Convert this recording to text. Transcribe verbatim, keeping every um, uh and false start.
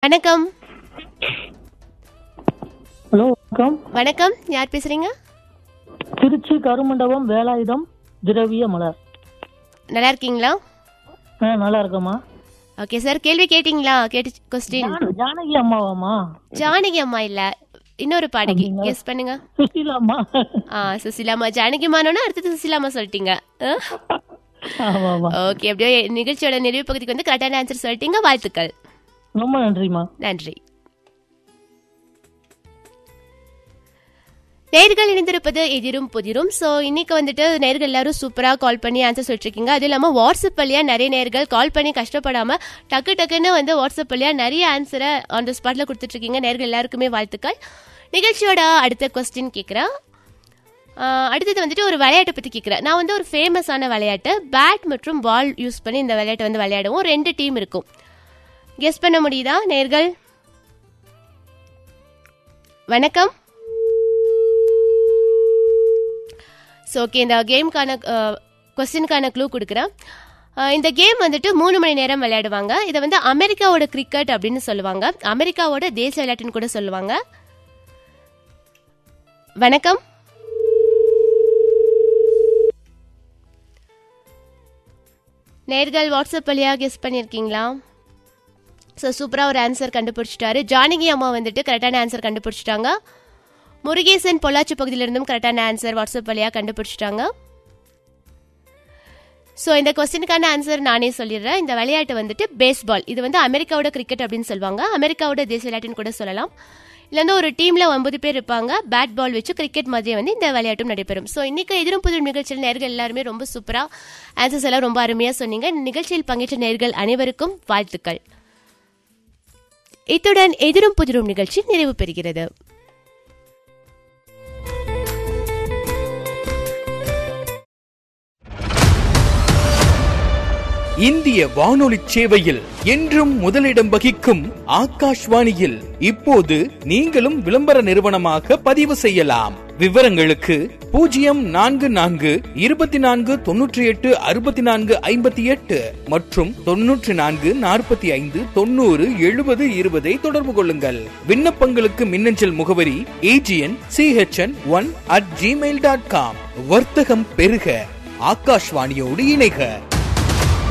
வணக்கம். ஹலோ வணக்கம். வணக்கம், யார் பேசுறீங்க? திருச்சி கருமண்டபம் வேலாயுதம் திரவிய மலர். நல்லா இருக்கீங்களா? ஆ நல்லா இருக்கம்மா. ஓகே சார், கேள்வி கேட்டிங்களா? கேட்டு கொஸ்டின். ஜானகி அம்மாவாமா? ஜானகி அம்மா இல்ல, இன்னொரு பாடகி. கெஸ் பண்ணுங்க. சுசிலாமா? ஆ சுசிலாமா. ஜானகி அம்மானோனா அடுத்தது சுசிலாமா சொல்லிட்டீங்க. ஓகே, அப்படியே நிகழ்ச்சியோட நிறைவு பகுதிக்கு வந்து கரெக்டான ஆன்சர் சொல்லிட்டீங்க. வாழ்த்துக்கள். ரொம்ப நன்றிமா. நன்றி. நேர்கள் இணைந்திருப்பது எதிரும் புதிரும். ஸோ இன்னைக்கு வந்துட்டு நேர்கள் எல்லாரும் சூப்பராக கால் பண்ணி ஆன்சர் சொல்லிருக்கீங்க. அதுவும் இல்லாமல் வாட்ஸ்அப் வழியா நிறைய நேர்கள் கால் பண்ணி கஷ்டப்படாமல் டக்கு டக்குன்னு வந்து வாட்ஸ்அப் வழியா நிறைய ஆன்சரை ஆன் த ஸ்பாட்ல கொடுத்துட்ருக்கீங்க. நேர்கள் எல்லாருக்குமே வாழ்த்துக்கள். நிகழ்ச்சியோட அடுத்த கொஸ்டின் கேட்குறேன். அடுத்தது வந்துட்டு ஒரு விளையாட்டை பற்றி கேட்குறேன். நான் வந்து ஒரு ஃபேமஸான விளையாட்டு, பேட் மற்றும் பால் யூஸ் பண்ணி இந்த விளையாட்டை வந்து விளையாடுவோம். ரெண்டு டீம் இருக்கும். கெஸ் பண்ண முடியுதா நேர்கள்? வணக்கம். ஸோ ஓகே, இந்த கேமுக்கான கொஸ்டினுக்கான க்ளூ கொடுக்குறேன். இந்த கேம் வந்துட்டு மூணு மணி நேரம் விளையாடுவாங்க. இதை வந்து அமெரிக்காவோட கிரிக்கெட் அப்படின்னு சொல்லுவாங்க. அமெரிக்காவோட தேசிய விளையாட்டுன்னு கூட சொல்லுவாங்க. வணக்கம். நேர்கள் வாட்ஸ்அப் வழியா கெஸ் பண்ணியிருக்கீங்களா? ஸோ சூப்பராக ஒரு ஆன்சர் கண்டுபிடிச்சிட்டாரு. ஜானகி அம்மா வந்துட்டு கரெக்டான ஆன்சர் கண்டுபிடிச்சிட்டாங்க. முருகேசன் பொள்ளாச்சி பகுதியிலிருந்தும் கரெக்டான ஆன்சர் வாட்ஸ்அப் வழியாக கண்டுபிடிச்சிட்டாங்க. ஸோ இந்த கொஸ்டினுக்கான ஆன்சர் நானே சொல்லிடுறேன். இந்த விளையாட்டு வந்துட்டு பேஸ்பால். இது வந்து அமெரிக்காவோட கிரிக்கெட் அப்படின்னு சொல்லுவாங்க. அமெரிக்காவோட தேசிய விளையாட்டுன்னு கூட சொல்லலாம். இதுல வந்து ஒரு டீம்ல ஒன்பது பேர் இருப்பாங்க. பேட் பால் வச்சு கிரிக்கெட் மாதிரியே வந்து இந்த விளையாட்டும் நடைபெறும். ஸோ இன்னைக்கு எதிரும் புதிரும் நிகழ்ச்சியில் நேர்கள் எல்லாருமே ரொம்ப சூப்பரா ஆன்சர்ஸ் எல்லாம் ரொம்ப அருமையா சொன்னீங்க. நிகழ்ச்சியில் பங்கேற்ற நேர்கள் அனைவருக்கும் வாழ்த்துக்கள். இத்துடன் எதிரும் புதிரும் நிகழ்ச்சி நிறைவு பெறுகிறது. இந்திய வானொலி சேவையில் என்றும் முதலிடம் வகிக்கும் ஆகாஷ்வாணியில் இப்போது நீங்களும் விளம்பர நிறுவனமாக பதிவு செய்யலாம். விவரங்களுக்கு பூஜ்ஜியம் நான்கு நான்கு இருபத்தி நான்கு தொன்னூற்றி எட்டு அறுபத்தி நான்கு ஐம்பத்தி எட்டு மற்றும் தொன்னூற்றி நான்கு நாற்பத்தி ஐந்து தொண்ணூறு எழுபது இருபதை தொடர்பு கொள்ளுங்கள். விண்ணப்பங்களுக்கு மின்னஞ்சல் முகவரி AGN CHN one at Gmail dot com. வர்த்தகம் பெருக, ஆகாஷ்வாணியோடு இணைக.